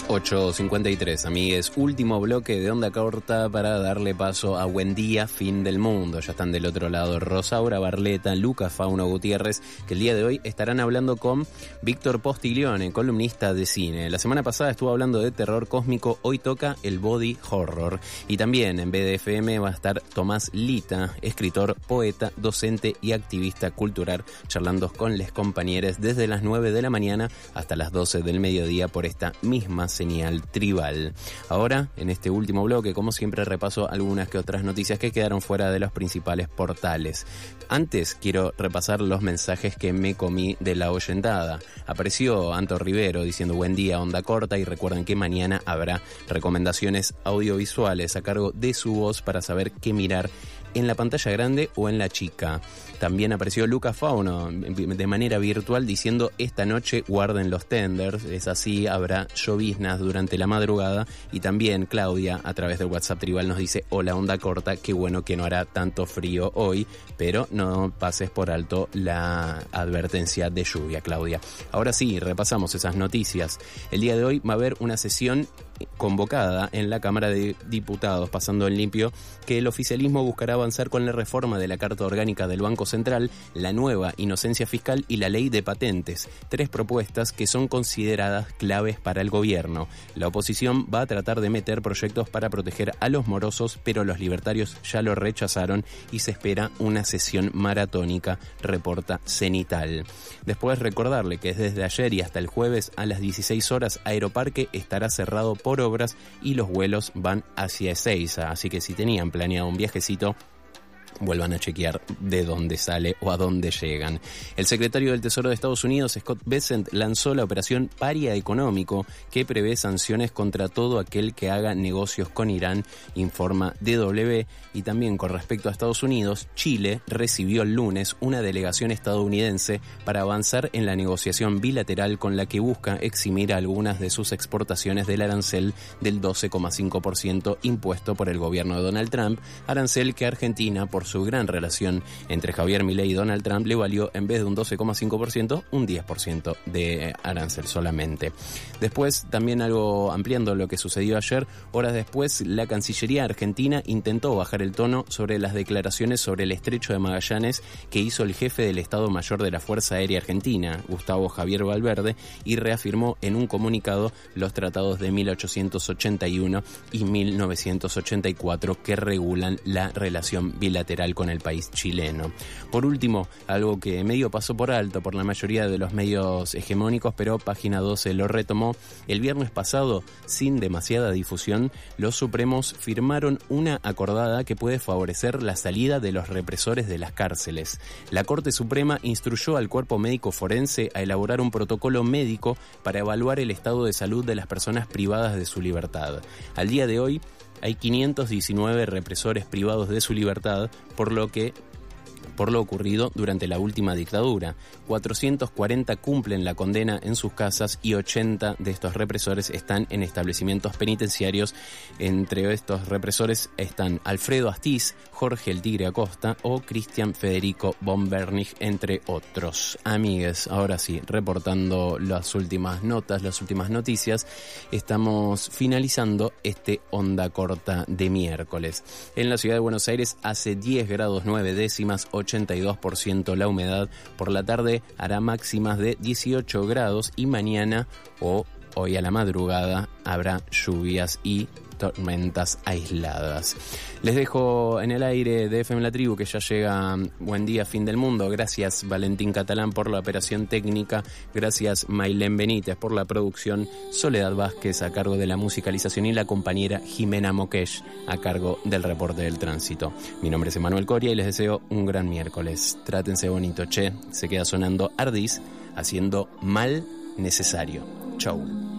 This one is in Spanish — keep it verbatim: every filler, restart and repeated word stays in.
ocho cincuenta y tres, amigues. Último bloque de Onda Corta para darle paso a Buen Día, Fin del Mundo. Ya están del otro lado Rosaura Barleta, Lucas Fauno Gutiérrez, que el día de hoy estarán hablando con Víctor Postiglione, columnista de cine. La semana pasada estuvo hablando de terror cósmico, hoy toca el body horror. Y también en B D F M va a estar Tomás Lita, escritor, poeta, docente y activista cultural, charlando con les compañeros desde las nueve de la mañana hasta las doce del mediodía por esta misma señal tribal. Ahora, en este último bloque, como siempre, repaso algunas que otras noticias que quedaron fuera de los principales portales. Antes, quiero repasar los mensajes que me comí de la oyentada. Apareció Anto Rivero diciendo buen día, Onda Corta, y recuerden que mañana habrá recomendaciones audiovisuales a cargo de su voz para saber qué mirar en la pantalla grande o en la chica. También apareció Lucas Fauno de manera virtual diciendo esta noche guarden los tenders, es así, habrá lloviznas durante la madrugada. Y también Claudia a través del WhatsApp tribal nos dice hola Onda Corta, qué bueno que no hará tanto frío hoy, pero no pases por alto la advertencia de lluvia, Claudia. Ahora sí, repasamos esas noticias. El día de hoy va a haber una sesión convocada en la Cámara de Diputados, pasando en limpio que el oficialismo buscará avanzar con la reforma de la Carta Orgánica del Banco Central, la nueva inocencia fiscal y la ley de patentes, tres propuestas que son consideradas claves para el gobierno. La oposición va a tratar de meter proyectos para proteger a los morosos, pero los libertarios ya lo rechazaron y se espera una sesión maratónica, reporta Cenital. Después recordarle que desde ayer y hasta el jueves a las dieciséis horas Aeroparque estará cerrado por por obras y los vuelos van hacia Ezeiza, así que si tenían planeado un viajecito, vuelvan a chequear de dónde sale o a dónde llegan. El secretario del Tesoro de Estados Unidos, Scott Bessent, lanzó la operación Paria Económico, que prevé sanciones contra todo aquel que haga negocios con Irán, informa D W. Y también con respecto a Estados Unidos, Chile recibió el lunes una delegación estadounidense para avanzar en la negociación bilateral con la que busca eximir a algunas de sus exportaciones del arancel del doce coma cinco por ciento impuesto por el gobierno de Donald Trump, arancel que Argentina, por su gran relación entre Javier Milei y Donald Trump, le valió en vez de un doce coma cinco por ciento, un diez por ciento de arancel solamente. Después, también algo ampliando lo que sucedió ayer, horas después, la Cancillería Argentina intentó bajar el tono sobre las declaraciones sobre el Estrecho de Magallanes que hizo el jefe del Estado Mayor de la Fuerza Aérea Argentina, Gustavo Javier Valverde, y reafirmó en un comunicado los tratados de mil ochocientos ochenta y uno y mil novecientos ochenta y cuatro que regulan la relación bilateral con el país chileno. Por último, algo que medio pasó por alto por la mayoría de los medios hegemónicos, pero Página doce lo retomó. El viernes pasado, sin demasiada difusión, los Supremos firmaron una acordada que puede favorecer la salida de los represores de las cárceles. La Corte Suprema instruyó al cuerpo médico forense a elaborar un protocolo médico para evaluar el estado de salud de las personas privadas de su libertad. Al día de hoy, hay quinientos diecinueve represores privados de su libertad, por lo que por lo ocurrido durante la última dictadura. cuatrocientos cuarenta cumplen la condena en sus casas y ochenta de estos represores están en establecimientos penitenciarios. Entre estos represores están Alfredo Astiz, Jorge el Tigre Acosta o Cristian Federico von Bernich, entre otros. Amigues, ahora sí, reportando las últimas notas, las últimas noticias, estamos finalizando este Onda Corta de miércoles. En la ciudad de Buenos Aires hace diez grados nueve décimas, ochenta y dos por ciento la humedad. Por la tarde hará máximas de dieciocho grados y mañana o hoy a la madrugada habrá lluvias y tormentas aisladas. Les dejo en el aire de F M La Tribu, que ya llega Buen Día, Fin del Mundo. Gracias Valentín Catalán por la operación técnica, gracias Mailén Benítez por la producción, Soledad Vázquez a cargo de la musicalización y la compañera Jimena Moquesh a cargo del reporte del tránsito. Mi nombre es Emanuel Coria y les deseo un gran miércoles. Trátense bonito, che. Se queda sonando Ardis haciendo Mal Necesario. Chau.